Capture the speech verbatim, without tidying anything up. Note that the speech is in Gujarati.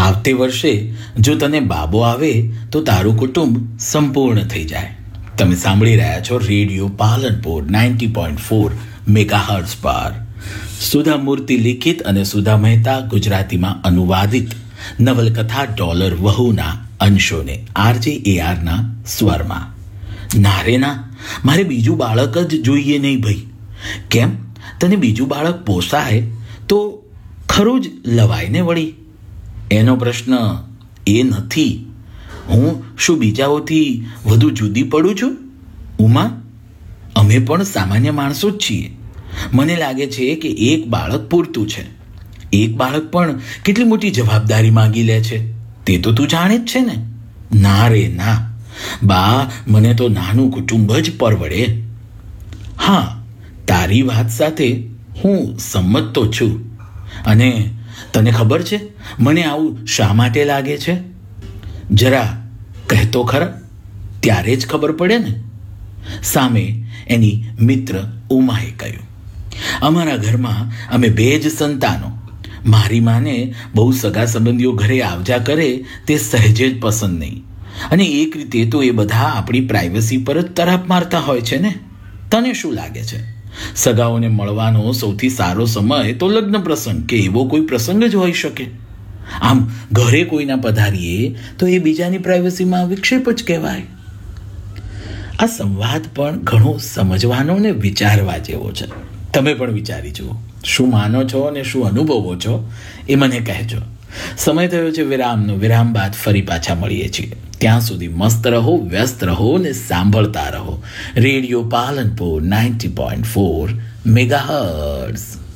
આવતે વર્ષે જો તને બાબો આવે તો તારું કુટુંબ સંપૂર્ણ થઈ જાય. તમે સાંભળી રહ્યા છો radio Palanpur ninety point four megahertz પર. સુધા મૂર્તિ લિખિત અને સુધા મહેતા ગુજરાતીમાં અનુવાદિત નવલકથા ડોલર વહુના અંશોને આરજે એઆરના સ્વરમાં. ના રે ના, મારે બીજું બાળક જ જોઈએ નહીં ભાઈ. કેમ, તને બીજું બાળક પોસાય તો ખરું જ લવાય ને વળી. એનો પ્રશ્ન એ નથી. હું શું બીજાઓથી વધુ જુદી પડું છું? ઉમા, અમે પણ સામાન્ય માણસો જ છીએ. મને લાગે છે કે એક બાળક પૂરતું છે. એક બાળક પણ કેટલી મોટી જવાબદારી માંગી લે છે તે તો તું જાણે જ છે ને. ના રે ના બા, મને તો નાનું કુટુંબ જ પરવડે. હા, તારી વાત સાથે હું સંમત તો છું. અને તને ખબર છે મને આવું શા માટે લાગે છે? જરા કહેતો ખરા, ત્યારે જ ખબર પડે ને. સામે એની મિત્ર ઉમાએ કહ્યું, અમારા ઘરમાં અમે બે જ સંતાનો. મારી માને બહુ સગા સંબંધીઓ ઘરે આવજા કરે તે સહેજે જ પસંદ નહીં. અને એક રીતે તો એ બધા આપણી પ્રાઇવસી પર જ તરાપ મારતા હોય છે ને. તને શું લાગે છે? સગાઓને મળવાનો સૌથી સારો સમય તો લગ્ન પ્રસંગ કે એવો કોઈ પ્રસંગ જ હોઈ શકે. આમ ઘરે કોઈના પધારીએ તો એ બીજાની પ્રાઇવસીમાં વિક્ષેપ જ કહેવાય. આ સંવાદ પણ ઘણો સમજવાનો ને વિચારવા જેવો છે. તમે પણ વિચારી જુઓ. શું માનો છો અને શું અનુભવો છો એ મને કહેજો. સમય થયો છે વિરામનો. વિરામ બાદ ફરી પાછા મળીએ છીએ. ત્યાં સુધી મસ્ત રહો, વ્યસ્ત રહો ને સાંભળતા રહો radio Palanpur ninety point four megahertz.